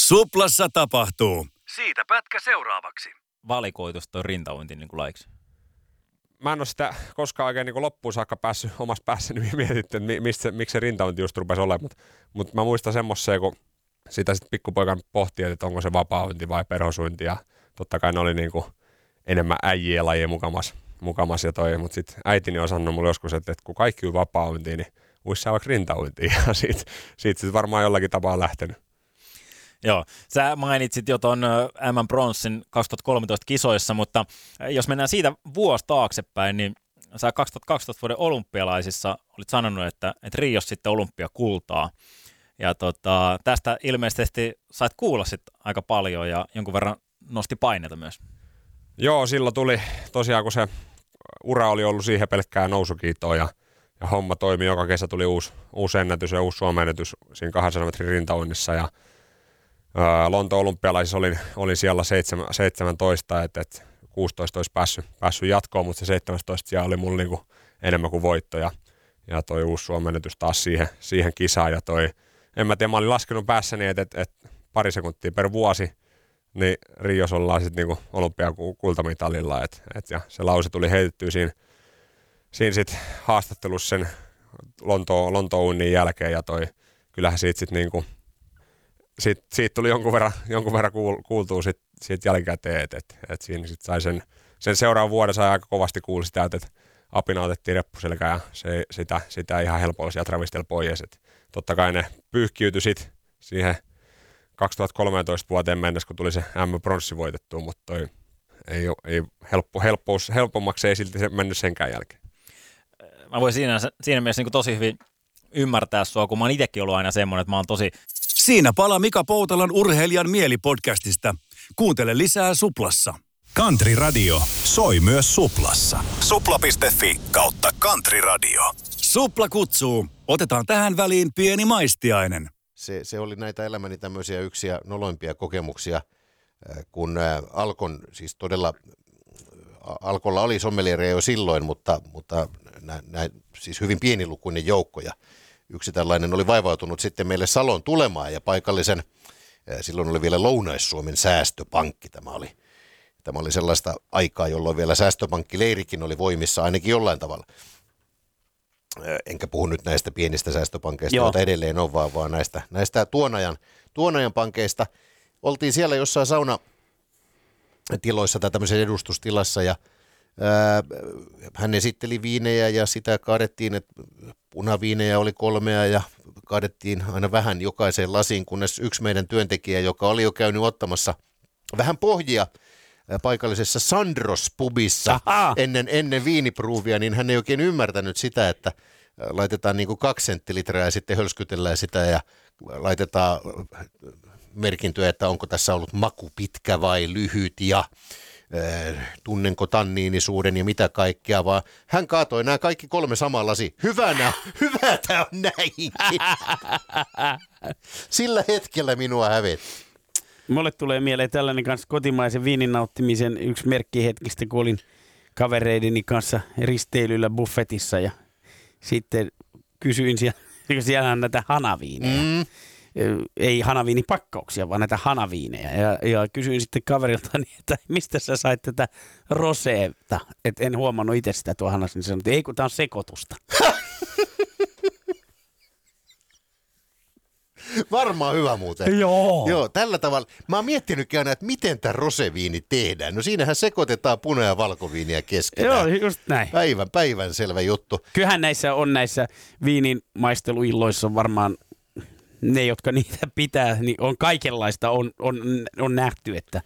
Suplassa tapahtuu. Siitä pätkä seuraavaksi. Valikoitus toi rintauinti niin kuin laiksi? Mä en ole sitä koskaan oikein niin loppuun saakka päässyt omassa päässäni mietitty, että miksi se rintauinti just rupesi olemaan. Mutta mä muistan semmoisen, kun sitä sitten pikkupoikan pohti, että onko se vapaa-uinti vai perhosuinti. Ja totta kai ne oli niin kuin enemmän äijien lajia mukamas ja toi. Mutta sitten äitini on sanonut mulle joskus, että kun kaikki on vapaa-uintiin, niin uisi sä vaikka rintauintiin. Ja siitä sit varmaan jollakin tapaa lähtenyt. Joo, sä mainitsit jo ton M-bronssin 2013 kisoissa, mutta jos mennään siitä vuosi taaksepäin, niin sä 2012 vuoden olympialaisissa olit sanonut, että Rios sitten olympiakultaa. Ja tästä ilmeisesti sait kuulla sitten aika paljon ja jonkun verran nosti paineita myös. Joo, silloin tuli tosiaan, kun se ura oli ollut siihen pelkkää nousukiitoa ja homma toimi. Joka kesä tuli uusi ennätys ja uusi Suomen ennätys siinä 200 metrin rintauinnissa ja Lontoon olympialaisissa olin siellä 17, että 16 olisi päässyt jatkoon, mutta se 17 siellä oli mulla niinku enemmän kuin voitto ja toi uusi Suomen ennätys taas siihen kisaan ja en mä tiedä, mä olin laskenut päässäni, että pari sekuntia per vuosi, niin Rios ollaan sitten niinku olympiakultamitalilla, ja se lause tuli heitettyä siinä sitten haastattelussa sen Lontoon unnin jälkeen ja kyllähän siitä sitten niinku siitä tuli jonkun verran kuultua siitä jälkikäteen, että siinä sit sai sen seuraavan vuoden sai aika kovasti kuulla sitä, että apina otettiin reppuselkään ja sitä ihan helpolla sieltä ravisteli pois. Et totta kai ne pyyhkiytyi sitten siihen 2013 vuoteen mennessä, kun tuli se M-bronssi voitettua, mutta toi ei helpommaksi ei silti mennyt senkään jälkeen. Mä voin siinä mielessä niin tosi hyvin ymmärtää sua, kun mä oon itsekin ollut aina semmoinen, että mä oon tosi... Siinä pala Mika Poutalan urheilijan mielipodcastista. Kuuntele lisää Suplassa. Country Radio soi myös Suplassa. Supla.fi/Country Radio. Supla kutsuu. Otetaan tähän väliin pieni maistiainen. Se oli näitä elämäni tämmöisiä yksiä noloimpia kokemuksia, kun Alkolla oli sommeliereja jo silloin, mutta siis hyvin pienilukuinen joukko ja yksi tällainen oli vaivautunut sitten meille Saloon tulemaan ja paikallisen, silloin oli vielä Lounais-Suomen säästöpankki. Tämä oli sellaista aikaa, jolloin vielä säästöpankkileirikin oli voimissa ainakin jollain tavalla. Enkä puhu nyt näistä pienistä säästöpankeista, joita edelleen on, vaan näistä tuon ajan pankeista. Oltiin siellä jossain saunatiloissa tai tämmöisen edustustilassa ja hän esitteli viinejä ja sitä kaadettiin, että punaviinejä oli 3 ja kaadettiin aina vähän jokaiseen lasiin, kunnes yksi meidän työntekijä, joka oli jo käynyt ottamassa vähän pohjia paikallisessa Sandros-pubissa ennen viinipruuvia, niin hän ei oikein ymmärtänyt sitä, että laitetaan niin kuin 2 senttilitraa ja sitten hölskytellään sitä ja laitetaan merkintöjä, että onko tässä ollut maku pitkä vai lyhyt ja tunnenko tanniinisuuden ja mitä kaikkea, vaan hän kaatoi nämä kaikki 3 samaa lasi. Hyvä tää on näinkin. Sillä hetkellä minua hävetti. Mulle tulee mieleen tällainen kanssa kotimaisen viinin nauttimisen yksi merkki hetkistä, kun olin kavereideni kanssa risteilyllä buffetissa ja sitten kysyin siellä on näitä hanaviineja. Ei hanaviinipakkauksia, vaan näitä hanaviineja. Ja kysyin sitten kaveriltani, että mistä sä sait tätä roseeta. Että en huomannut itse sitä tuohon hanassa, niin sanoin, että ei kun tää on sekoitusta. Varmaan hyvä muuten. Joo, tällä tavalla. Mä oon miettinytkin aina, että miten tämä roseviini tehdään. No siinähän sekoitetaan puna- ja valkoviiniä keskenään. Joo, just näin. Päivän selvä juttu. Kyllähän näissä viinin maisteluilloissa on varmaan ne, jotka niitä pitää, niin on kaikenlaista on nähty, että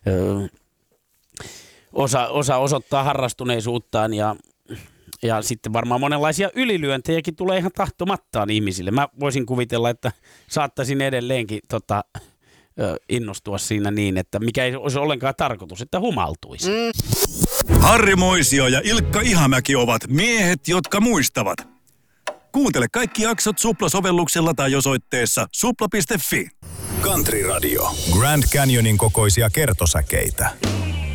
osa osoittaa harrastuneisuuttaan ja sitten varmaan monenlaisia ylilyöntejäkin tulee ihan tahtomattaan ihmisille. Mä voisin kuvitella, että saattaisin edelleenkin innostua siinä niin, että mikä ei olisi ollenkaan tarkoitus, että humaltuisi. Harri Moisio ja Ilkka Ihamäki ovat miehet, jotka muistavat. Kuuntele kaikki jaksot Supla-sovelluksella tai osoitteessa supla.fi. Country Radio. Grand Canyonin kokoisia kertosäkeitä.